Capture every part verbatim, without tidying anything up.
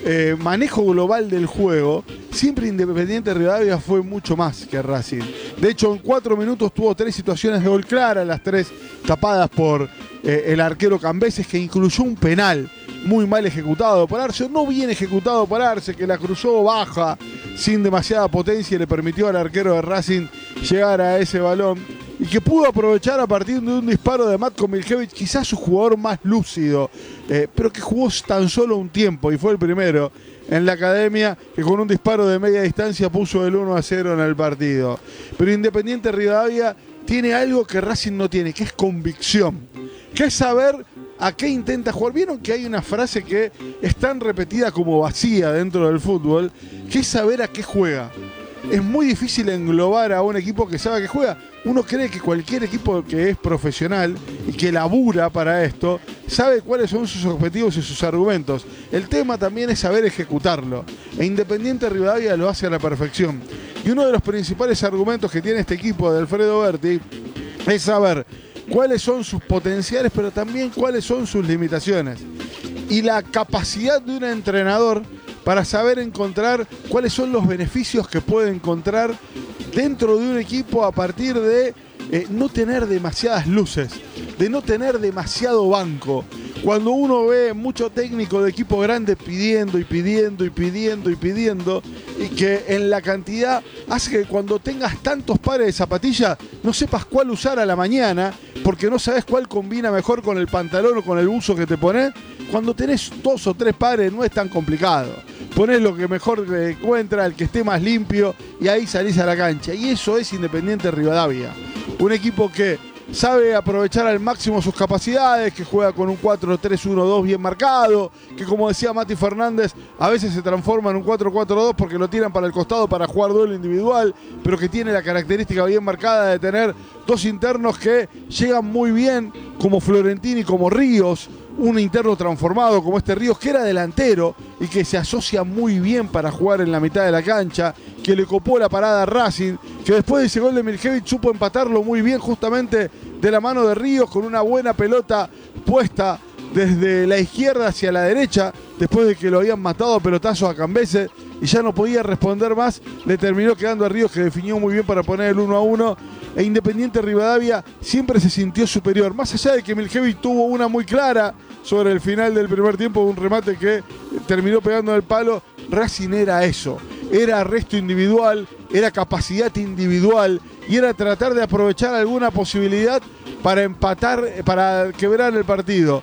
eh, manejo global del juego, siempre Independiente Rivadavia fue mucho más que Racing. De hecho, en cuatro minutos tuvo tres situaciones de gol claras, las tres tapadas por eh, el arquero Cambeses, que incluyó un penal muy mal ejecutado por Arce, no bien ejecutado por Arce, que la cruzó baja, sin demasiada potencia, y le permitió al arquero de Racing llegar a ese balón, y que pudo aprovechar a partir de un disparo de Matko Miljevic, quizás su jugador más lúcido, eh, pero que jugó tan solo un tiempo, y fue el primero en la academia, que con un disparo de media distancia puso el uno a cero en el partido. Pero Independiente Rivadavia tiene algo que Racing no tiene, que es convicción, que es saber a qué intenta jugar. Vieron que hay una frase que es tan repetida como vacía dentro del fútbol, que es saber a qué juega. Es muy difícil englobar a un equipo que sabe a qué juega. Uno cree que cualquier equipo que es profesional y que labura para esto, sabe cuáles son sus objetivos y sus argumentos. El tema también es saber ejecutarlo. E Independiente Rivadavia lo hace a la perfección. Y uno de los principales argumentos que tiene este equipo de Alfredo Berti es saber cuáles son sus potenciales, pero también cuáles son sus limitaciones. Y la capacidad de un entrenador para saber encontrar cuáles son los beneficios que puede encontrar dentro de un equipo a partir de eh, no tener demasiadas luces, de no tener demasiado banco. Cuando uno ve mucho técnico de equipo grande pidiendo y pidiendo y pidiendo y pidiendo, y que en la cantidad hace que cuando tengas tantos pares de zapatillas no sepas cuál usar a la mañana, porque no sabes cuál combina mejor con el pantalón o con el buzo que te pones. Cuando tenés dos o tres pares no es tan complicado. Ponés lo que mejor te encuentra, el que esté más limpio, y ahí salís a la cancha. Y eso es Independiente Rivadavia. Un equipo que sabe aprovechar al máximo sus capacidades, que juega con un cuatro tres uno dos bien marcado, que, como decía Mati Fernández, a veces se transforma en un cuatro cuatro dos porque lo tiran para el costado para jugar duelo individual, pero que tiene la característica bien marcada de tener dos internos que llegan muy bien, como Florentini y como Ríos. Un interno transformado como este Ríos, que era delantero y que se asocia muy bien para jugar en la mitad de la cancha, que le copó la parada a Racing, que después de ese gol de Miljevic supo empatarlo muy bien justamente de la mano de Ríos, con una buena pelota puesta desde la izquierda hacia la derecha, después de que lo habían matado a pelotazos a Cambeses y ya no podía responder más, le terminó quedando a Ríos, que definió muy bien para poner el uno a uno. E Independiente Rivadavia siempre se sintió superior, más allá de que Miljevic tuvo una muy clara sobre el final del primer tiempo, un remate que terminó pegando el palo. Racing era eso, era resto individual, era capacidad individual, y era tratar de aprovechar alguna posibilidad para empatar, para quebrar el partido.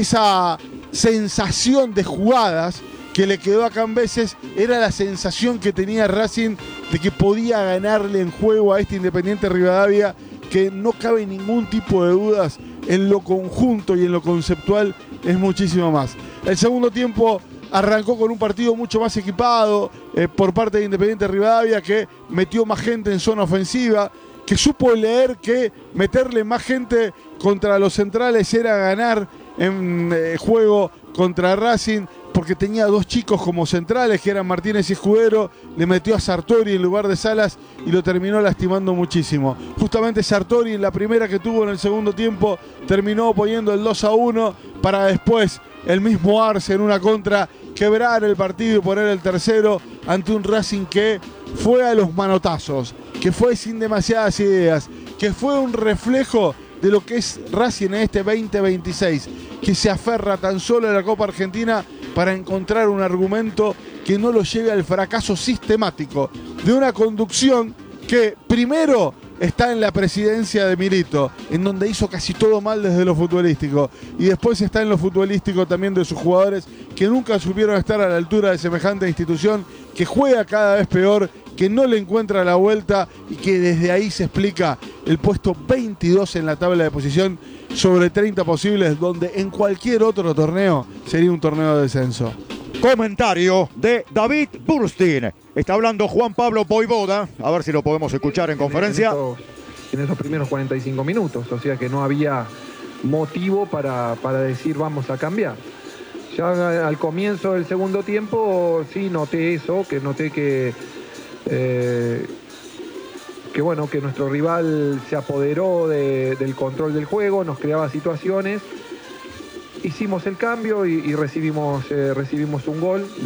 Esa sensación de jugadas que le quedó a Cambeses era la sensación que tenía Racing de que podía ganarle en juego a este Independiente Rivadavia, que no cabe ningún tipo de dudas, en lo conjunto y en lo conceptual es muchísimo más. El segundo tiempo arrancó con un partido mucho más equipado eh, por parte de Independiente Rivadavia, que metió más gente en zona ofensiva, que supo leer que meterle más gente contra los centrales era ganar en eh, juego contra Racing, porque tenía dos chicos como centrales, que eran Martínez y Escudero. Le metió a Sartori en lugar de Salas y lo terminó lastimando muchísimo. Justamente Sartori, en la primera que tuvo en el segundo tiempo, terminó poniendo el dos a uno, para después el mismo Arce en una contra quebrar el partido y poner el tercero ante un Racing que fue a los manotazos, que fue sin demasiadas ideas, que fue un reflejo de lo que es Racing en este veinte veintiséis, que se aferra tan solo a la Copa Argentina para encontrar un argumento que no lo lleve al fracaso sistemático de una conducción que primero está en la presidencia de Milito, en donde hizo casi todo mal desde lo futbolístico, y después está en lo futbolístico también de sus jugadores, que nunca supieron estar a la altura de semejante institución, que juega cada vez peor, que no le encuentra la vuelta, y que desde ahí se explica el puesto veintidós en la tabla de posición sobre treinta posibles, donde en cualquier otro torneo sería un torneo de descenso. Comentario de David Burstein. Está hablando Juan Pablo Voivoda. A ver si lo podemos escuchar en conferencia. En, esos, en esos primeros cuarenta y cinco minutos. O sea que no había motivo para, para decir vamos a cambiar. Ya al comienzo del segundo tiempo sí noté eso, que noté que... Eh, que bueno, que nuestro rival se apoderó de, del control del juego, nos creaba situaciones. Hicimos el cambio y, y recibimos, eh, recibimos un gol.